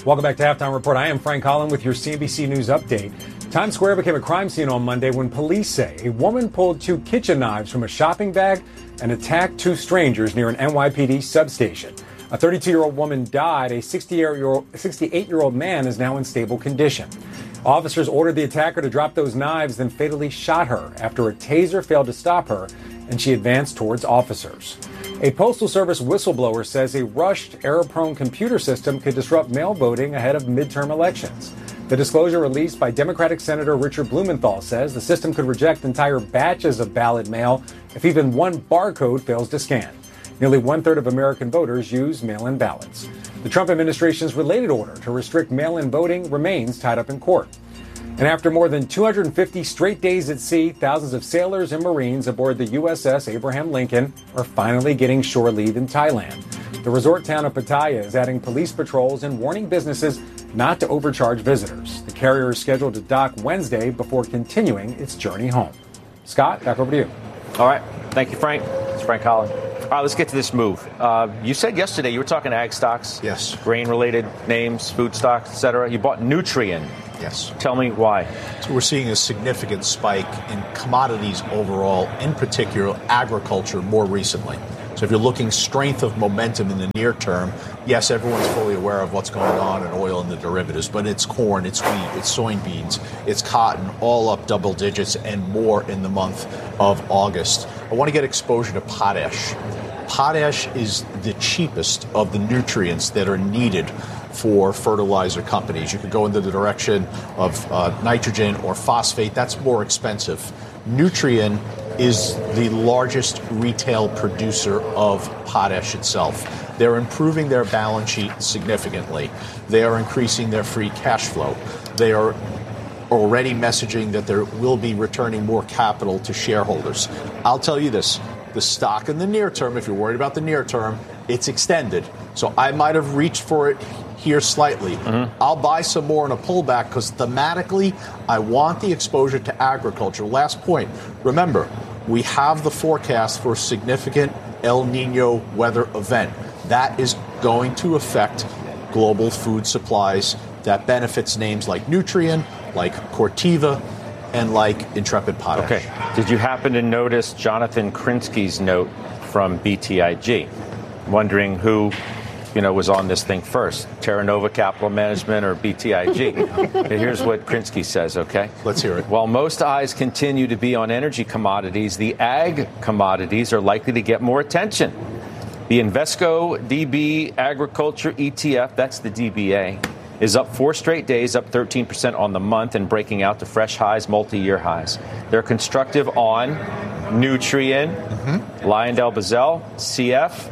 Welcome back to Halftime Report. I am Frank Holland with your CNBC News update. Times Square became a crime scene on Monday when police say a woman pulled 2 kitchen knives from a shopping bag and attacked 2 strangers near an NYPD substation. A 32-year-old woman died. A 68-year-old man is now in stable condition. Officers ordered the attacker to drop those knives, then fatally shot her after a taser failed to stop her and she advanced towards officers. A Postal Service whistleblower says a rushed, error-prone computer system could disrupt mail voting ahead of midterm elections. The disclosure released by Democratic Senator Richard Blumenthal says the system could reject entire batches of ballot mail if even one barcode fails to scan. Nearly 1/3 of American voters use mail-in ballots. The Trump administration's related order to restrict mail-in voting remains tied up in court. And after more than 250 straight days at sea, thousands of sailors and Marines aboard the USS Abraham Lincoln are finally getting shore leave in Thailand. The resort town of Pattaya is adding police patrols and warning businesses not to overcharge visitors. The carrier is scheduled to dock Wednesday before continuing its journey home. Scott, back over to you. All right. Thank you, Frank. It's Frank Holland. All right, let's get to this move. You said yesterday you were talking ag stocks. Yes. Grain-related names, food stocks, et cetera. You bought Nutrien. Yes. Tell me why. So we're seeing a significant spike in commodities overall, in particular agriculture more recently. So if you're looking strength of momentum in the near term, yes, everyone's fully aware of what's going on in oil and the derivatives, but it's corn, it's wheat, it's soybeans, it's cotton, all up double digits and more in the month of August. I want to get exposure to potash. Potash is the cheapest of the nutrients that are needed for fertilizer companies. You could go into the direction of nitrogen or phosphate. That's more expensive. Nutrien is the largest retail producer of potash itself. They're improving their balance sheet significantly. They are increasing their free cash flow. They are already messaging that they will be returning more capital to shareholders. I'll tell you this. The stock in the near term, if you're worried about the near term, it's extended. So I might have reached for it here slightly. I'll buy some more in a pullback because thematically, I want the exposure to agriculture. Last point. Remember, we have the forecast for a significant El Nino weather event. That is going to affect global food supplies. That benefits names like Nutrien, like Corteva, and like Intrepid Potash. Okay. Did you happen to notice Jonathan Krinsky's note from BTIG? Wondering who, was on this thing first, Terra Nova Capital Management or BTIG. Here's what Krinsky says, okay? Let's hear it. While most eyes continue to be on energy commodities, the ag commodities are likely to get more attention. The Invesco DB Agriculture ETF, that's the DBA, is up 4 straight days, up 13% on the month and breaking out to fresh highs, multi-year highs. They're constructive on Nutrien, LyondellBasell, CF,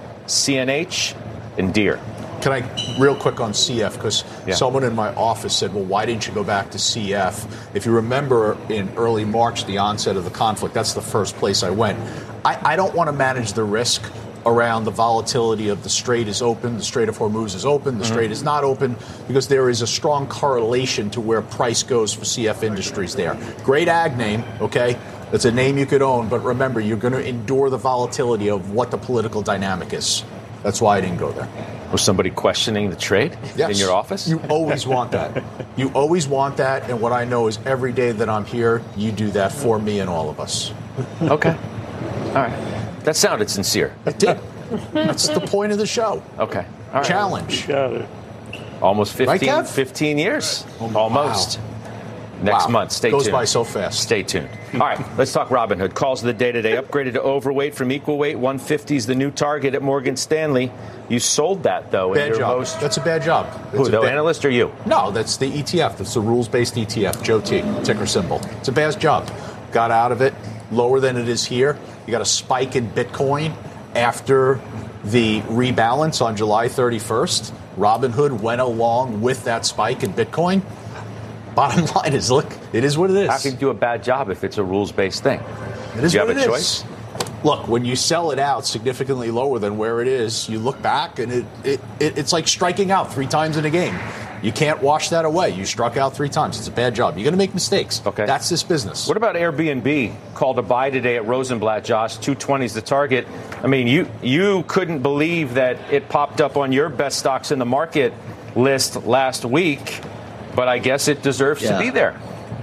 CNH, and Deere. Can I, real quick on CF, because someone in my office said, well, why didn't you go back to CF? If you remember in early March, the onset of the conflict, that's the first place I went. I don't want to manage the risk around the volatility of the Strait is open, the Strait of Hormuz is open, the Strait is not open, because there is a strong correlation to where price goes for CF Industries there. Great ag name, okay? It's a name you could own, but remember, you're going to endure the volatility of what the political dynamic is. That's why I didn't go there. Was somebody questioning the trade in your office? You always want that. You always want that, and what I know is every day that I'm here, you do that for me and all of us. Okay. All right. That sounded sincere. It did. That's the point of the show. Okay. All right. Challenge. Got it. Almost 15, right, 15 years. Oh, Almost. Wow. Next month. Stay tuned. Goes by so fast. Stay tuned. All right. Let's talk Robinhood. Calls of the day today. Upgraded to overweight from equal weight. 150 is the new target at Morgan Stanley. You sold that, though. Bad job. That's a bad job. Who, the analyst or you? No, that's the ETF. That's the rules-based ETF. Joe T, ticker symbol. It's a bad job. Got out of it lower than it is here. You got a spike in Bitcoin after the rebalance on July 31st. Robinhood went along with that spike in Bitcoin. Bottom line is, look, it is what it is. How can you do a bad job if it's a rules-based thing? It is do you what have a it choice? is. Look, when you sell it out significantly lower than where it is, you look back and it's like striking out 3 times in a game. You can't wash that away. You struck out 3 times. It's a bad job. You're going to make mistakes. Okay. That's this business. What about Airbnb? Called a buy today at Rosenblatt, Josh. 220 is the target. I mean, you couldn't believe that it popped up on your best stocks in the market list last week, but I guess it deserves to be there.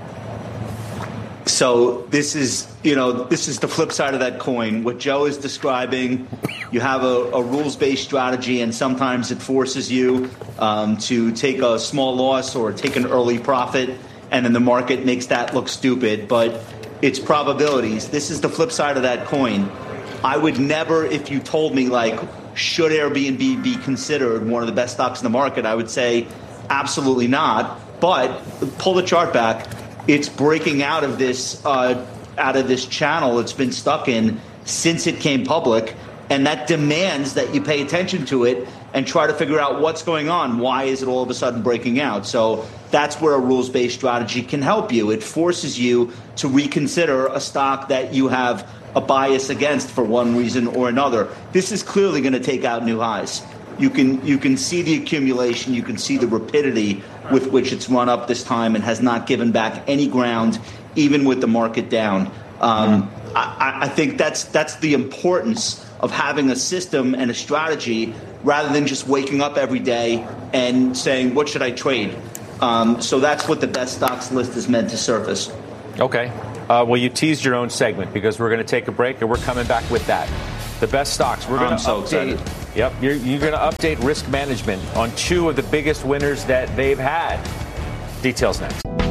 So this is the flip side of that coin. What Joe is describing, you have a rules-based strategy, and sometimes it forces you to take a small loss or take an early profit, and then the market makes that look stupid. But it's probabilities. This is the flip side of that coin. I would never, if you told me, like, should Airbnb be considered one of the best stocks in the market, I would say absolutely not. But pull the chart back. It's breaking out of this channel it's been stuck in since it came public, and that demands that you pay attention to it and try to figure out what's going on. Why is it all of a sudden breaking out? So that's where a rules-based strategy can help you. It forces you to reconsider a stock that you have a bias against for one reason or another. This is clearly going to take out new highs. You can see the accumulation. You can see the rapidity with which it's run up this time and has not given back any ground, even with the market down. I think that's the importance of having a system and a strategy rather than just waking up every day and saying, what should I trade? So that's what the best stocks list is meant to surface. Okay. Well, you teased your own segment because we're going to take a break and we're coming back with that. The best stocks. We're going to update. Excited. Yep, you're going to update risk management on 2 of the biggest winners that they've had. Details next.